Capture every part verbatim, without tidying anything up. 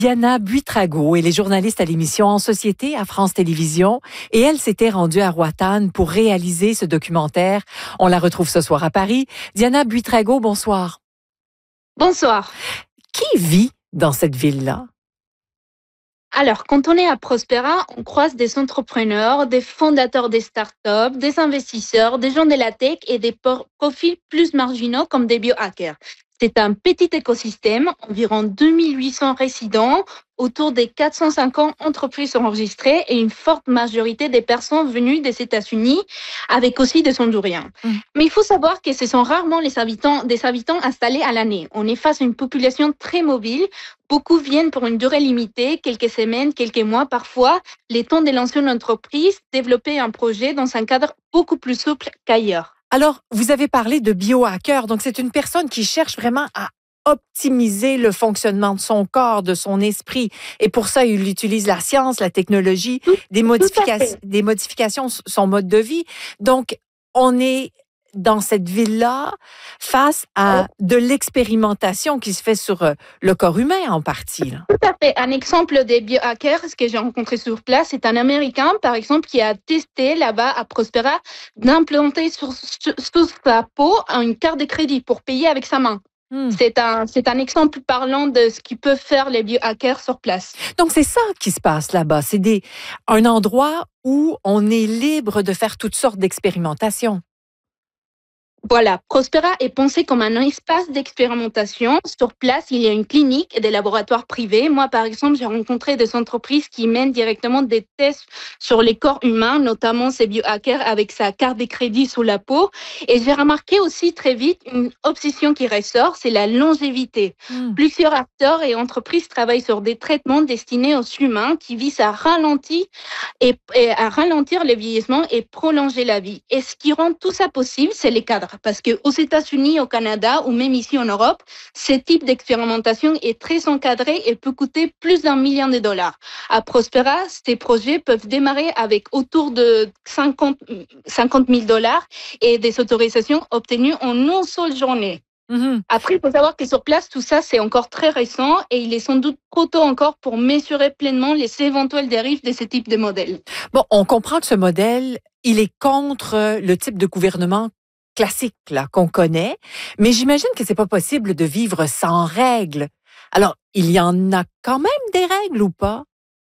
Diana Buitrago, elle est journaliste à l'émission En Société à France Télévisions et elle s'était rendue à Roatan pour réaliser ce documentaire. On la retrouve ce soir à Paris. Diana Buitrago, bonsoir. Bonsoir. Qui vit dans cette ville-là? Alors, quand on est à Prospera, on croise des entrepreneurs, des fondateurs des startups, des investisseurs, des gens de la tech et des por- profils plus marginaux comme des biohackers. C'est un petit écosystème, environ deux mille huit cents résidents, autour des quatre cent cinquante entreprises enregistrées et une forte majorité des personnes venues des États-Unis, avec aussi des Honduriens. Mm. Mais il faut savoir que ce sont rarement les habitants, des habitants installés à l'année. On est face à une population très mobile. Beaucoup viennent pour une durée limitée, quelques semaines, quelques mois parfois, les temps de lancer une entreprise, développer un projet dans un cadre beaucoup plus souple qu'ailleurs. Alors, vous avez parlé de biohacker, donc c'est une personne qui cherche vraiment à optimiser le fonctionnement de son corps, de son esprit. Et pour ça, il utilise la science, la technologie, Tout, des, tout à modifications, fait. des modifications sur son mode de vie. Donc, on est dans cette ville-là face à de l'expérimentation qui se fait sur euh, le corps humain en partie, là. Tout à fait. Un exemple des biohackers, ce que j'ai rencontré sur place, c'est un Américain, par exemple, qui a testé là-bas à Prospera d'implanter sur, sur, sur sa peau une carte de crédit pour payer avec sa main. Hmm. C'est un, c'est un exemple parlant de ce qu'ils peuvent faire les biohackers sur place. Donc, c'est ça qui se passe là-bas. C'est des, un endroit où on est libre de faire toutes sortes d'expérimentations. Voilà, Prospera est pensé comme un espace d'expérimentation. Sur place, il y a une clinique et des laboratoires privés. Moi, par exemple, j'ai rencontré des entreprises qui mènent directement des tests sur les corps humains, notamment ces biohackers avec sa carte de crédit sous la peau. Et j'ai remarqué aussi très vite une obsession qui ressort, c'est la longévité. Hmm. Plusieurs acteurs et entreprises travaillent sur des traitements destinés aux humains qui visent à ralentir et, et à ralentir le vieillissement et prolonger la vie. Et ce qui rend tout ça possible, c'est les cadres. Parce qu'aux États-Unis, au Canada ou même ici en Europe, ce type d'expérimentation est très encadré et peut coûter plus d'un million de dollars. À Prospera, ces projets peuvent démarrer avec autour de cinquante mille dollars et des autorisations obtenues en une seule journée. Mm-hmm. Après, il faut savoir que sur place, tout ça, c'est encore très récent et il est sans doute trop tôt encore pour mesurer pleinement les éventuelles dérives de ce type de modèle. Bon, on comprend que ce modèle, il est contre le type de gouvernement classique là qu'on connaît, mais j'imagine que c'est pas possible de vivre sans règles. Alors, il y en a quand même des règles ou pas?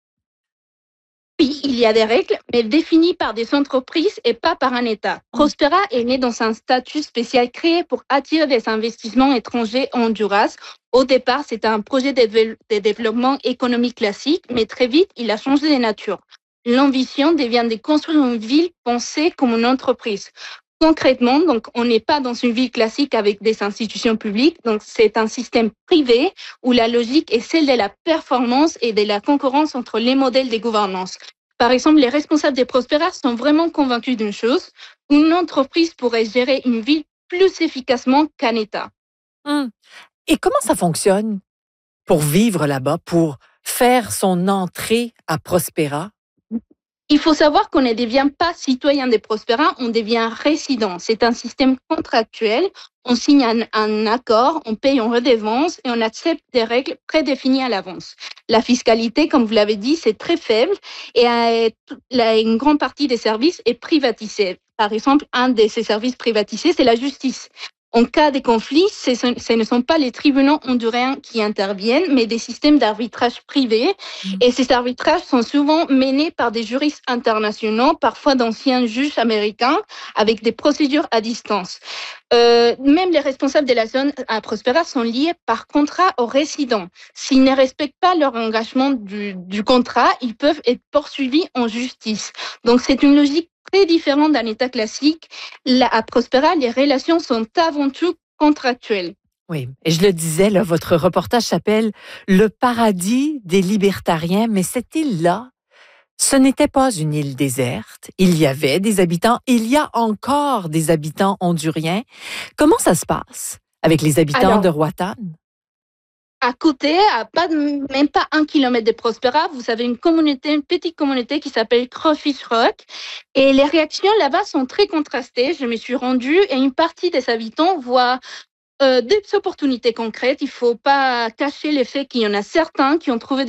Oui, il y a des règles, mais définies par des entreprises et pas par un État. Prospera est né dans un statut spécial créé pour attirer des investissements étrangers en Honduras. Au départ, c'était un projet de, déve- de développement économique classique, mais très vite, il a changé de nature. L'ambition devient de construire une ville pensée comme une entreprise. Concrètement, donc, on n'est pas dans une ville classique avec des institutions publiques, donc c'est un système privé où la logique est celle de la performance et de la concurrence entre les modèles de gouvernance. Par exemple, les responsables des Prospera sont vraiment convaincus d'une chose, une entreprise pourrait gérer une ville plus efficacement qu'un État. Hum. Et comment ça fonctionne pour vivre là-bas, pour faire son entrée à Prospera? Il faut savoir qu'on ne devient pas citoyen des Prospera, on devient résident. C'est un système contractuel. On signe un, un accord, on paye en redevance et on accepte des règles prédéfinies à l'avance. La fiscalité, comme vous l'avez dit, c'est très faible et euh, la, une grande partie des services est privatisée. Par exemple, un de ces services privatisés, c'est la justice. En cas de conflit, ce, ce ne sont pas les tribunaux honduréens qui interviennent, mais des systèmes d'arbitrage privés. Mmh. Et ces arbitrages sont souvent menés par des juristes internationaux, parfois d'anciens juges américains, avec des procédures à distance. Euh, même les responsables de la zone à Prospera sont liés par contrat aux résidents. S'ils ne respectent pas leur engagement du, du contrat, ils peuvent être poursuivis en justice. Donc c'est une logique très différent d'un État classique. Là, à Prospera, les relations sont avant tout contractuelles. Oui, et je le disais, là, votre reportage s'appelle « Le paradis des libertariens », mais cette île-là, ce n'était pas une île déserte. Il y avait des habitants, il y a encore des habitants honduriens. Comment ça se passe avec les habitants Alors, de Roatan? À côté, à pas de, même pas un kilomètre de Prospera, vous avez une communauté, une petite communauté qui s'appelle Crawfish Rock. Et les réactions là-bas sont très contrastées. Je me suis rendue et une partie des habitants voit euh, des opportunités concrètes. Il ne faut pas cacher le fait qu'il y en a certains qui ont trouvé